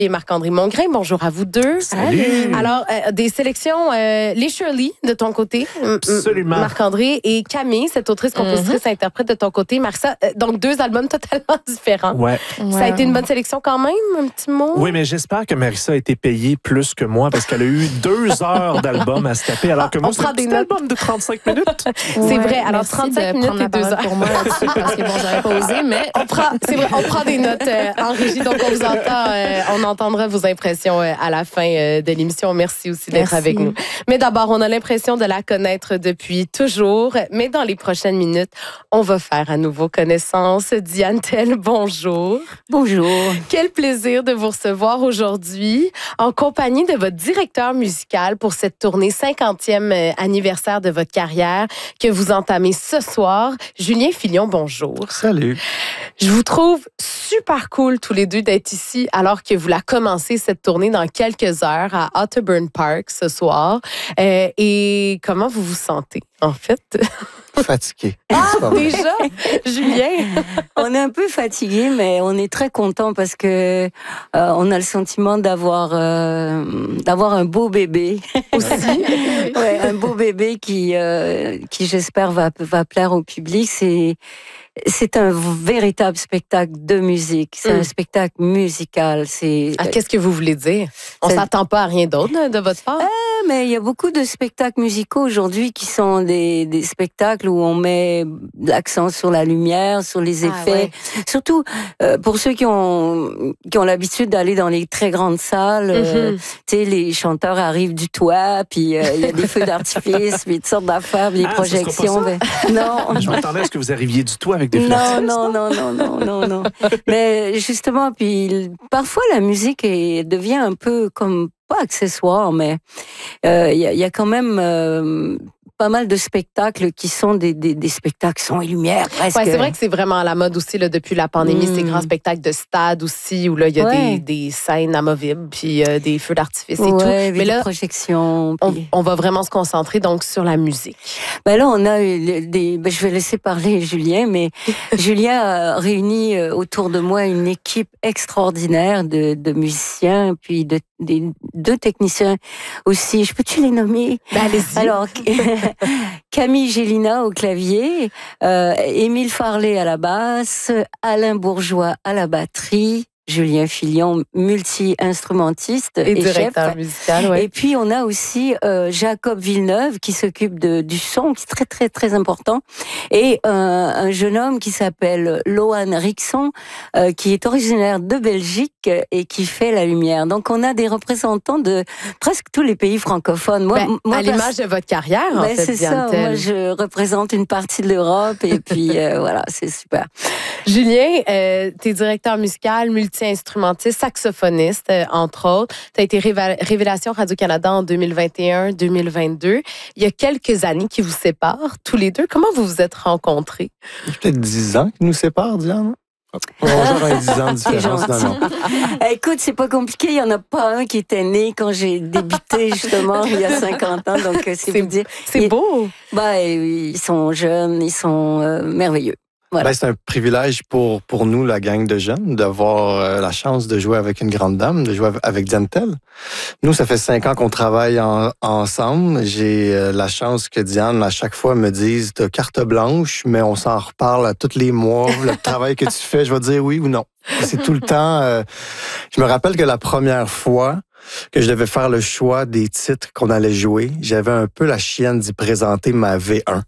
Et Marc-André Mongrain, bonjour à vous deux. Salut. Alors, des sélections, les Shirley de ton côté, Absolument. Marc-André, et Camille, cette autrice, compositrice, interprète de ton côté, Marissa. Donc, deux albums totalement différents. Ouais. Ça a été une bonne sélection quand même, un petit mot? Oui, mais j'espère que Marissa a été payée plus que moi parce qu'elle a eu 2 heures d'album à se taper, alors que moi, c'est un petit album de 35 minutes. C'est vrai. Alors, 35 minutes et 2 heures. Pour moi là-dessus, parce que bon, j'aurais pas osé, mais C'est vrai, on prend des notes en régie, donc on vous entend, on entendra vos impressions à la fin de l'émission. Merci aussi d'être avec nous. Mais d'abord, on a l'impression de la connaître depuis toujours, mais dans les prochaines minutes, on va faire à nouveau connaissance. Diane Tell, bonjour. Bonjour. Quel plaisir de vous recevoir aujourd'hui en compagnie de votre directeur musical pour cette tournée 50e anniversaire de votre carrière que vous entamez ce soir. Julien Filion, bonjour. Salut. Je vous trouve super cool tous les deux d'être ici alors que vous la commencez cette tournée dans quelques heures à Otterburn Park ce soir. Et comment vous vous sentez, en fait? Fatigué. Déjà? Julien? On est un peu fatigué, mais on est très content parce que on a le sentiment d'avoir un beau bébé Aussi? Ouais, un beau bébé qui j'espère va plaire au public. C'est un véritable spectacle de musique. C'est un spectacle musical. Qu'est-ce que vous voulez dire? On s'attend pas à rien d'autre de votre part? Mais il y a beaucoup de spectacles musicaux aujourd'hui qui sont des spectacles où on met l'accent sur la lumière, sur les effets. Ouais. Surtout pour ceux qui ont l'habitude d'aller dans les très grandes salles. Tu sais, les chanteurs arrivent du toit, puis il y a des feux d'artifice, puis toutes sortes d'affaires, les projections. Non. Je m'attendais à ce que vous arriviez du tout avec des feux d'artifice. Non. Mais justement, puis parfois la musique devient un peu comme pas accessoire, mais il y a quand même pas mal de spectacles qui sont des spectacles son et lumière presque. Ouais, c'est vrai que c'est vraiment à la mode aussi là, depuis la pandémie, ces grands spectacles de stade aussi où là il y a des scènes amovibles puis des feux d'artifice et tout. Mais là, projections. On va vraiment se concentrer donc sur la musique. Ben là, on a je vais laisser parler Julien, mais Julien a réuni autour de moi une équipe extraordinaire de musiciens, puis des 2 techniciens aussi. Je peux-tu les nommer? Ben, allez-y. Alors, Camille Gélina au clavier, Émile Farley à la basse, Alain Bourgeois à la batterie, Julien Filion, multi-instrumentiste et directeur chef. musical, ouais. Et puis, on a aussi Jacob Villeneuve qui s'occupe du son, qui est très, très, très important. Et un jeune homme qui s'appelle Lohan Rixon, qui est originaire de Belgique et qui fait la lumière. Donc, on a des représentants de presque tous les pays francophones. Moi, à l'image de votre carrière, en fait, c'est ça. Moi, je représente une partie de l'Europe et puis, voilà, c'est super. Julien, t'es directeur musical, multi-instrumentiste, saxophoniste, entre autres. T'as été Révélation Radio-Canada en 2021-2022. Il y a quelques années qui vous séparent, tous les deux. Comment vous vous êtes rencontrés? Peut-être 10 ans qui nous séparent, Diane. Bonjour, 10 ans de différence. Non. Écoute, c'est pas compliqué. Il y en a pas un qui était né quand j'ai débuté, justement, il y a 50 ans. Donc, c'est vous dire. C'est beau. Ils sont jeunes, ils sont merveilleux. Voilà. C'est un privilège pour nous, la gang de jeunes, d'avoir la chance de jouer avec une grande dame, de jouer avec Diane Tell. Nous, ça fait 5 ans qu'on travaille ensemble. J'ai la chance que Diane, à chaque fois, me dise « t'as carte blanche, mais on s'en reparle à tous les mois. Le travail que tu fais, je vais dire oui ou non. » C'est tout le temps... je me rappelle que la première fois que je devais faire le choix des titres qu'on allait jouer, j'avais un peu la chienne d'y présenter ma V1.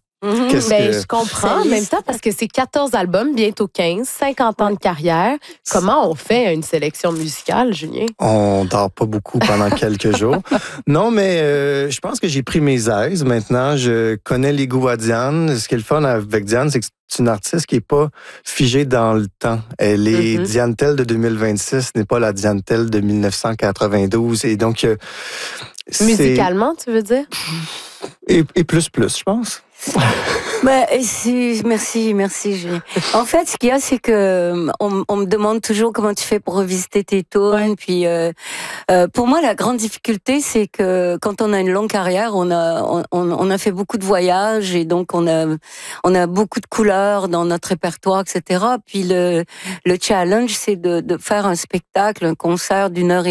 Je comprends en même temps parce que c'est 14 albums, bientôt 15, 50 ans de carrière. Comment on fait une sélection musicale, Julien? On dort pas beaucoup pendant quelques jours. Non, mais je pense que j'ai pris mes aises. Maintenant, je connais les goûts à Diane. Ce qui est le fun avec Diane, c'est que c'est une artiste qui est pas figée dans le temps. Elle est Diane Tell de 2026, n'est pas la Diane Tell de 1992. Et donc, musicalement, tu veux dire? Et plus, je pense. Merci Julien. En fait, ce qu'il y a, c'est que on me demande toujours comment tu fais pour revisiter tes tunes. Puis pour moi, la grande difficulté, c'est que quand on a une longue carrière, on a fait beaucoup de voyages et donc on a beaucoup de couleurs dans notre répertoire, etc. Puis le challenge, c'est de faire un spectacle, un concert d'1 heure et